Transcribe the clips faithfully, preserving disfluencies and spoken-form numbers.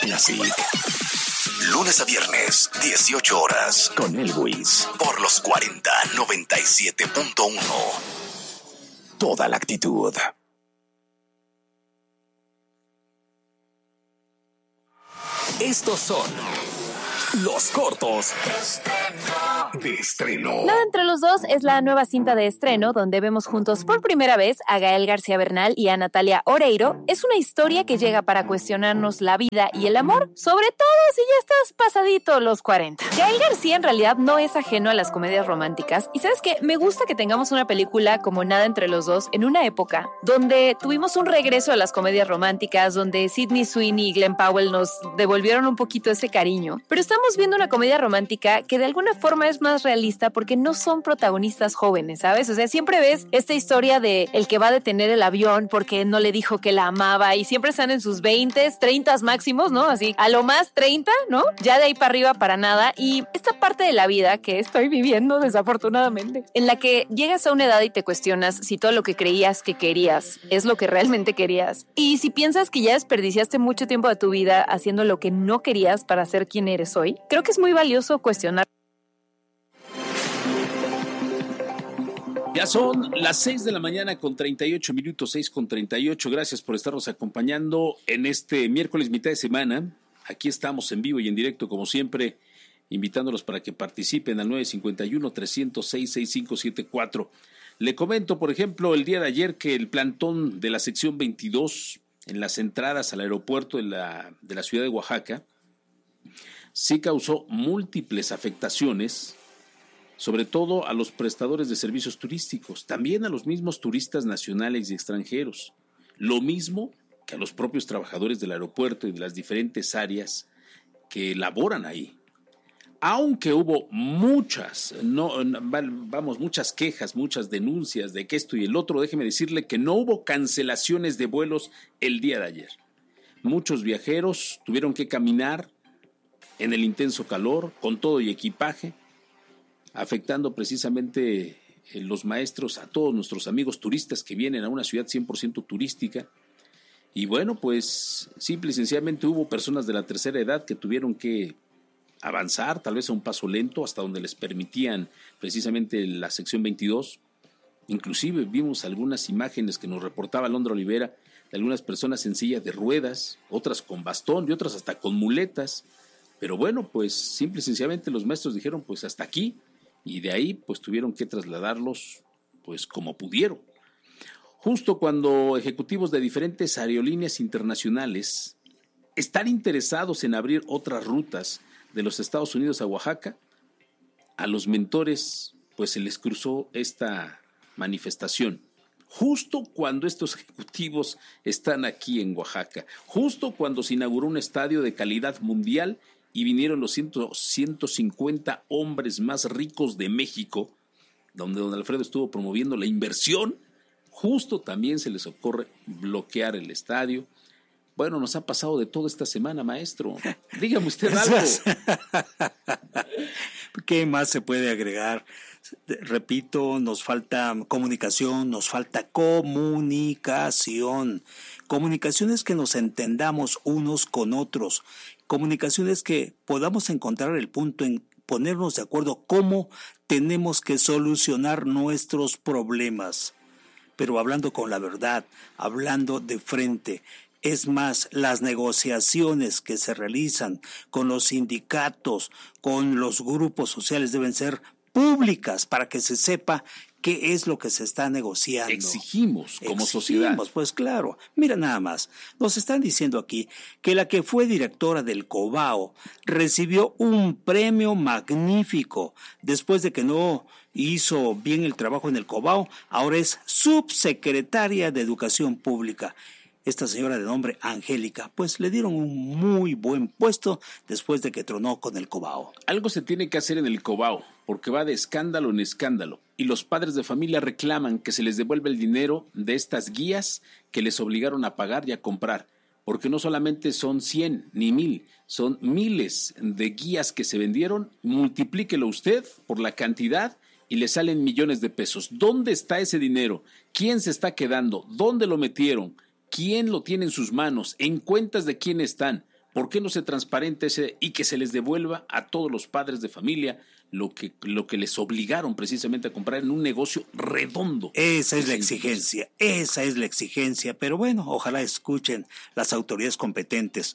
Classic. Lunes a viernes, dieciocho horas, con Elwis, por los cuarenta noventa y siete punto uno. Toda la actitud. Estos son los cortos de estreno. Nada entre los dos es la nueva cinta de estreno donde vemos juntos por primera vez a Gael García Bernal y a Natalia Oreiro. Es una historia que llega para cuestionarnos la vida y el amor, sobre todo si ya estás pasadito los cuarenta. Gael García en realidad no es ajeno a las comedias románticas y ¿sabes qué? Me gusta que tengamos una película como Nada entre los dos en una época donde tuvimos un regreso a las comedias románticas, donde Sydney Sweeney y Glenn Powell nos devolvieron un poquito ese cariño. Pero estamos viendo una comedia romántica que de alguna forma es más realista porque no son protagonistas jóvenes, ¿sabes? O sea, siempre ves esta historia de el que va a detener el avión porque no le dijo que la amaba y siempre están en sus veintes, treintas máximos, ¿no? Así, a lo más treinta, ¿no? Ya de ahí para arriba para nada. Y esta parte de la vida que estoy viviendo desafortunadamente, en la que llegas a una edad y te cuestionas si todo lo que creías que querías es lo que realmente querías. Y si piensas que ya desperdiciaste mucho tiempo de tu vida haciendo lo que no querías para ser quien eres hoy, creo que es muy valioso cuestionar. Ya son las seis de la mañana con treinta y ocho minutos, seis con treinta y ocho. Gracias por estarnos acompañando en este miércoles mitad de semana. Aquí estamos en vivo y en directo, como siempre, invitándolos para que participen al nueve cinco uno, tres cero seis, seis cinco siete cuatro. Le comento, por ejemplo, el día de ayer que el plantón de la sección veintidós en las entradas al aeropuerto de la, de la ciudad de Oaxaca sí causó múltiples afectaciones, sobre todo a los prestadores de servicios turísticos, también a los mismos turistas nacionales y extranjeros, lo mismo que a los propios trabajadores del aeropuerto y de las diferentes áreas que laboran ahí. Aunque hubo muchas, no, vamos, muchas quejas, muchas denuncias de que esto y el otro, déjeme decirle que no hubo cancelaciones de vuelos el día de ayer. Muchos viajeros tuvieron que caminar en el intenso calor, con todo y equipaje, afectando precisamente eh, los maestros a todos nuestros amigos turistas que vienen a una ciudad cien por ciento turística. Y bueno, pues simple y sencillamente hubo personas de la tercera edad que tuvieron que avanzar, tal vez a un paso lento, hasta donde les permitían precisamente la sección veintidós. Inclusive vimos algunas imágenes que nos reportaba Londra Olivera de algunas personas en silla de ruedas, otras con bastón y otras hasta con muletas. Pero bueno, pues simple y sencillamente los maestros dijeron pues hasta aquí, y de ahí pues tuvieron que trasladarlos pues como pudieron. Justo cuando ejecutivos de diferentes aerolíneas internacionales están interesados en abrir otras rutas de los Estados Unidos a Oaxaca, a los mentores pues se les cruzó esta manifestación. Justo cuando estos ejecutivos están aquí en Oaxaca, justo cuando se inauguró un estadio de calidad mundial y vinieron los ciento cincuenta hombres más ricos de México, donde don Alfredo estuvo promoviendo la inversión, justo también se les ocurre bloquear el estadio. Bueno, nos ha pasado de todo esta semana, maestro. Dígame usted algo. ¿Qué más se puede agregar? Repito, nos falta comunicación, nos falta comunicación. Comunicaciones que nos entendamos unos con otros. Comunicaciones que podamos encontrar el punto en ponernos de acuerdo cómo tenemos que solucionar nuestros problemas. Pero hablando con la verdad, hablando de frente. Es más, las negociaciones que se realizan con los sindicatos, con los grupos sociales deben ser públicas para que se sepa qué es lo que se está negociando. Exigimos como Exigimos, sociedad. Pues claro, mira nada más, nos están diciendo aquí que la que fue directora del Cobao recibió un premio magnífico después de que no hizo bien el trabajo en el Cobao, ahora es subsecretaria de Educación Pública. Esta señora de nombre Angélica, pues le dieron un muy buen puesto después de que tronó con el Cobao. Algo se tiene que hacer en el Cobao, porque va de escándalo en escándalo, y los padres de familia reclaman que se les devuelva el dinero de estas guías que les obligaron a pagar y a comprar, porque no solamente son cien ni mil, son miles de guías que se vendieron, multiplíquelo usted por la cantidad y le salen millones de pesos. ¿Dónde está ese dinero? ¿Quién se está quedando? ¿Dónde lo metieron? ¿Quién lo tiene en sus manos? ¿En cuentas de quién están? ¿Por qué no se transparenta ese y que se les devuelva a todos los padres de familia lo que, lo que les obligaron precisamente a comprar en un negocio redondo? Esa es la exigencia, esa es la exigencia, pero bueno, ojalá escuchen las autoridades competentes.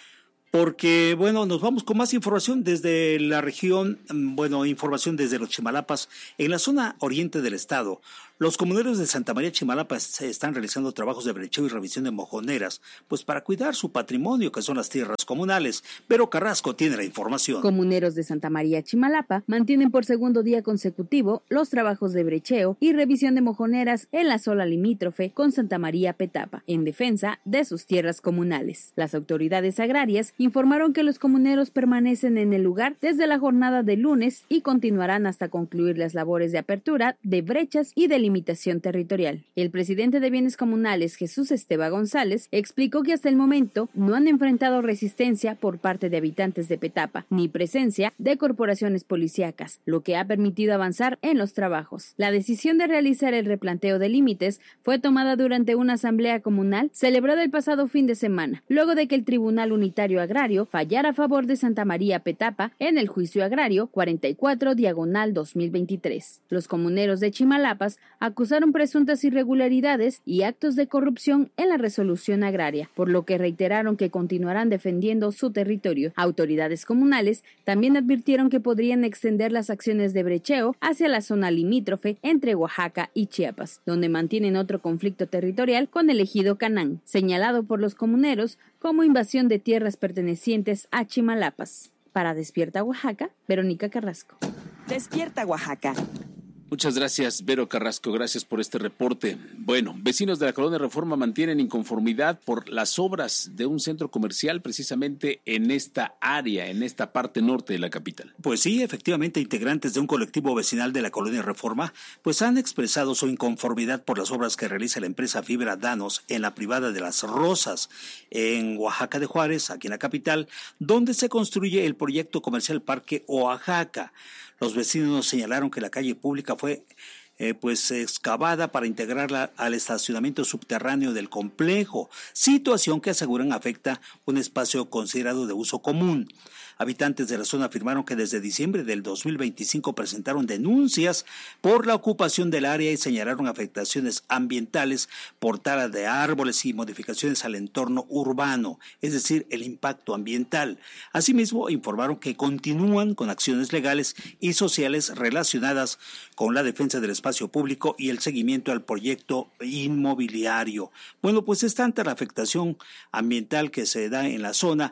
Porque, bueno, nos vamos con más información desde la región, bueno, información desde los Chimalapas. En la zona oriente del estado, los comuneros de Santa María Chimalapas están realizando trabajos de brecheo y revisión de mojoneras, pues para cuidar su patrimonio, que son las tierras comunales. Pero Carrasco tiene la información. Comuneros de Santa María Chimalapa mantienen por segundo día consecutivo los trabajos de brecheo y revisión de mojoneras en la zona limítrofe con Santa María Petapa, en defensa de sus tierras comunales. Las autoridades agrarias informaron que los comuneros permanecen en el lugar desde la jornada de lunes y continuarán hasta concluir las labores de apertura de brechas y de limitación territorial. El presidente de Bienes Comunales, Jesús Esteba González, explicó que hasta el momento no han enfrentado resistencia por parte de habitantes de Petapa, ni presencia de corporaciones policíacas, lo que ha permitido avanzar en los trabajos. La decisión de realizar el replanteo de límites fue tomada durante una asamblea comunal celebrada el pasado fin de semana, luego de que el Tribunal Unitario Agrario fallara a favor de Santa María Petapa en el juicio agrario cuarenta y cuatro diagonal dos mil veintitrés. Los comuneros de Chimalapas acusaron presuntas irregularidades y actos de corrupción en la resolución agraria, por lo que reiteraron que continuarán defendiendo su territorio. Autoridades comunales también advirtieron que podrían extender las acciones de brecheo hacia la zona limítrofe entre Oaxaca y Chiapas, donde mantienen otro conflicto territorial con el ejido Canán, señalado por los comuneros como invasión de tierras pertenecientes a Chimalapas. Para Despierta Oaxaca, Verónica Carrasco. Despierta Oaxaca. Muchas gracias, Vero Carrasco, gracias por este reporte. Bueno, vecinos de la Colonia Reforma mantienen inconformidad por las obras de un centro comercial precisamente en esta área, en esta parte norte de la capital. Pues sí, efectivamente, integrantes de un colectivo vecinal de la Colonia Reforma pues han expresado su inconformidad por las obras que realiza la empresa Fibra Danos en la privada de Las Rosas, en Oaxaca de Juárez, aquí en la capital, donde se construye el proyecto comercial Parque Oaxaca. Los vecinos señalaron que la calle pública fue eh, pues excavada para integrarla al estacionamiento subterráneo del complejo, situación que aseguran afecta un espacio considerado de uso común. Habitantes de la zona afirmaron que desde diciembre del dos mil veinticinco presentaron denuncias por la ocupación del área y señalaron afectaciones ambientales por tala de árboles y modificaciones al entorno urbano, es decir, el impacto ambiental. Asimismo, informaron que continúan con acciones legales y sociales relacionadas con la defensa del espacio público y el seguimiento al proyecto inmobiliario. Bueno, pues es tanta la afectación ambiental que se da en la zona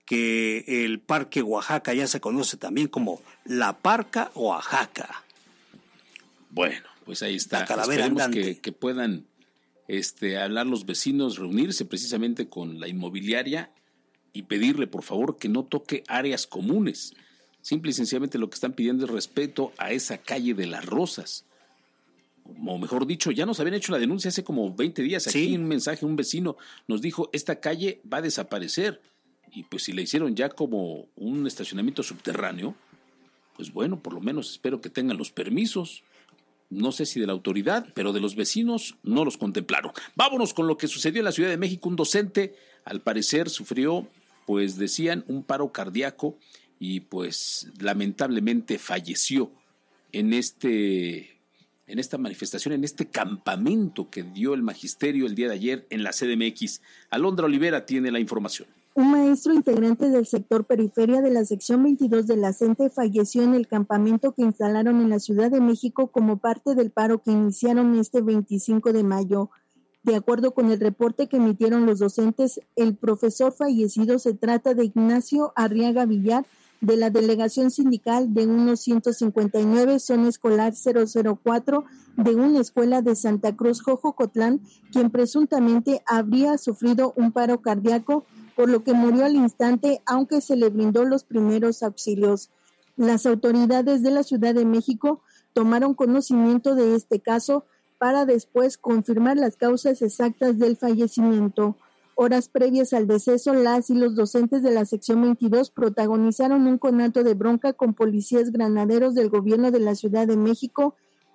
que el Parque Oaxaca ya se conoce también como la Parca Oaxaca. Bueno, pues ahí está. La calavera Esperemos andante. que, que puedan este, hablar los vecinos, reunirse precisamente con la inmobiliaria y pedirle, por favor, que no toque áreas comunes. Simple y sencillamente lo que están pidiendo es respeto a esa calle de Las Rosas. O mejor dicho, ya nos habían hecho la denuncia hace como veinte días. Aquí Sí. un mensaje, un vecino nos dijo, esta calle va a desaparecer. Y pues si le hicieron ya como un estacionamiento subterráneo, pues bueno, por lo menos espero que tengan los permisos. No sé si de la autoridad, pero de los vecinos no los contemplaron. Vámonos con lo que sucedió en la Ciudad de México. Un docente, al parecer, sufrió, pues decían, un paro cardíaco y pues lamentablemente falleció en este... en esta manifestación, en este campamento que dio el magisterio el día de ayer en la C D M X. Alondra Olivera tiene la información. Un maestro integrante del sector periferia de la sección veintidós de la CENTE falleció en el campamento que instalaron en la Ciudad de México como parte del paro que iniciaron este veinticinco de mayo. De acuerdo con el reporte que emitieron los docentes, el profesor fallecido se trata de Ignacio Arriaga Villar, de la delegación sindical de uno ciento cincuenta y nueve, zona escolar cero cero cuatro, de una escuela de Santa Cruz, Jojocotlán, quien presuntamente habría sufrido un paro cardíaco, por lo que murió al instante, aunque se le brindó los primeros auxilios. Las autoridades de la Ciudad de México tomaron conocimiento de este caso para después confirmar las causas exactas del fallecimiento. Horas previas al deceso, las y los docentes de la sección veintidós protagonizaron un conato de bronca con policías granaderos del gobierno de la Ciudad de México,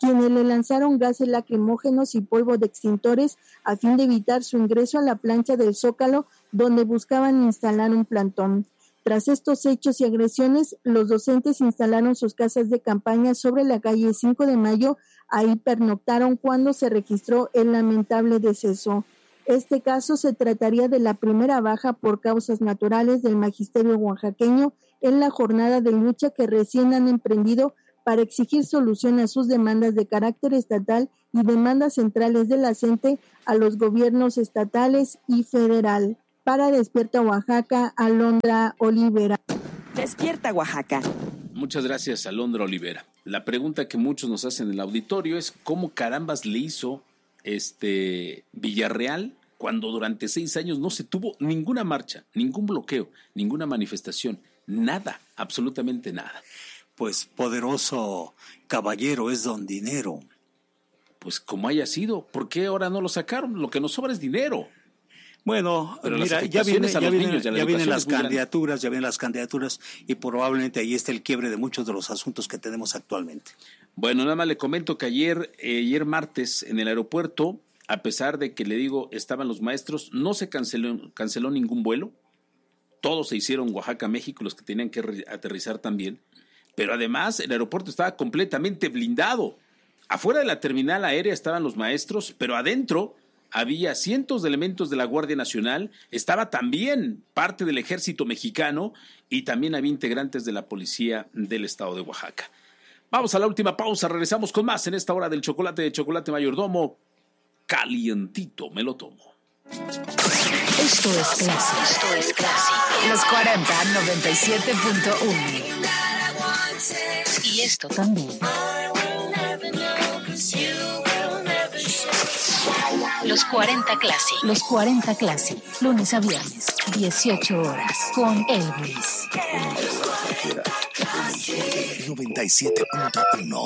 quienes le lanzaron gases lacrimógenos y polvo de extintores a fin de evitar su ingreso a la plancha del Zócalo, donde buscaban instalar un plantón. Tras estos hechos y agresiones, los docentes instalaron sus casas de campaña sobre la calle cinco de mayo. Ahí pernoctaron cuando se registró el lamentable deceso. Este caso se trataría de la primera baja por causas naturales del magisterio oaxaqueño en la jornada de lucha que recién han emprendido para exigir solución a sus demandas de carácter estatal y demandas centrales de la CENTE a los gobiernos estatales y federal. Para Despierta Oaxaca, Alondra Olivera. Despierta Oaxaca. Muchas gracias, Alondra Olivera. La pregunta que muchos nos hacen en el auditorio es ¿cómo carambas le hizo este Villarreal cuando durante seis años no se tuvo ninguna marcha, ningún bloqueo, ninguna manifestación, nada, absolutamente nada? Pues poderoso caballero es don dinero. Pues como haya sido, ¿por qué ahora no lo sacaron? Lo que nos sobra es dinero. Bueno, pero mira, ya, viene, ya, viene, niños, ya, ya vienen las candidaturas, grande. ya vienen las candidaturas y probablemente ahí está el quiebre de muchos de los asuntos que tenemos actualmente. Bueno, nada más le comento que ayer, eh, ayer martes en el aeropuerto, a pesar de que le digo estaban los maestros, no se canceló, canceló ningún vuelo, todos se hicieron Oaxaca, México, los que tenían que re- aterrizar también, pero además el aeropuerto estaba completamente blindado. Afuera de la terminal aérea estaban los maestros, pero adentro había cientos de elementos de la Guardia Nacional, estaba también parte del Ejército Mexicano y también había integrantes de la Policía del Estado de Oaxaca. Vamos a la última pausa, regresamos con más en esta hora del chocolate de Chocolate Mayordomo. Calientito me lo tomo. Esto es Clase. Esto es Clase. Los cuarenta, noventa y siete punto uno. Y esto también. Los cuarenta Clase. Los cuarenta Clase. Lunes a viernes, dieciocho horas. Con Elvis. noventa y siete punto uno.